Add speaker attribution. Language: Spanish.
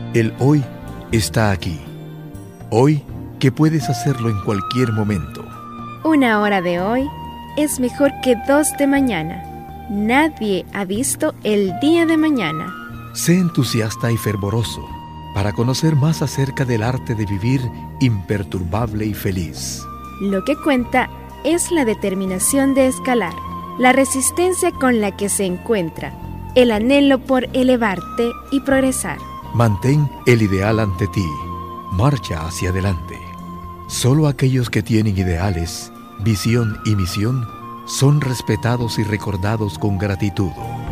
Speaker 1: El hoy está aquí. Hoy que puedes hacerlo en cualquier momento.
Speaker 2: 1 hora de hoy es mejor que 2 de mañana. Nadie ha visto el día de mañana.
Speaker 1: Sé entusiasta y fervoroso para conocer más acerca del arte de vivir imperturbable y feliz.
Speaker 2: Lo que cuenta es la determinación de escalar, la resistencia con la que se encuentra, el anhelo por elevarte y progresar.
Speaker 1: Mantén el ideal ante ti. Marcha hacia adelante. Solo aquellos que tienen ideales, visión y misión son respetados y recordados con gratitud.